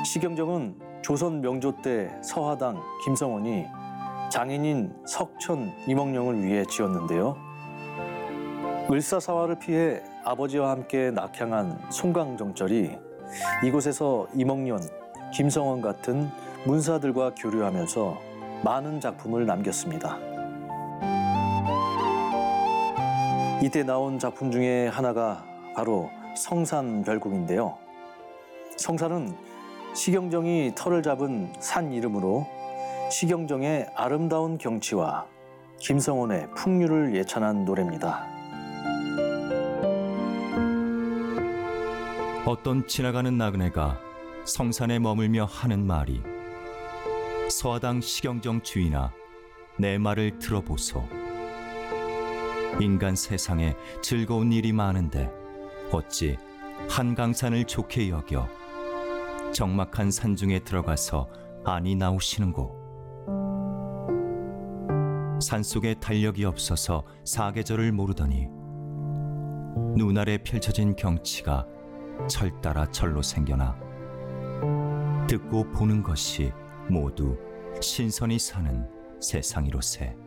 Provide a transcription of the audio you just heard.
시경정은 조선 명조 때 서화당 김성원이 장인인 석천 이몽룡을 위해 지었는데요. 을사사화를 피해 아버지와 함께 낙향한 송강정절이 이곳에서 이몽룡, 김성원 같은 문사들과 교류하면서 많은 작품을 남겼습니다. 이때 나온 작품 중에 하나가 바로 성산별곡인데요. 성산은 시경정이 터를 잡은 산 이름으로 시경정의 아름다운 경치와 김성원의 풍류를 예찬한 노래입니다. 어떤 지나가는 나그네가 성산에 머물며 하는 말이 서화당 시경정 주인아 내 말을 들어보소. 인간 세상에 즐거운 일이 많은데 어찌 한강산을 좋게 여겨 적막한 산중에 들어가서 안이 나오시는고. 산속에 달력이 없어서 사계절을 모르더니 눈 아래 펼쳐진 경치가 철 따라 절로 생겨나 듣고 보는 것이 모두 신선히 사는 세상이로세.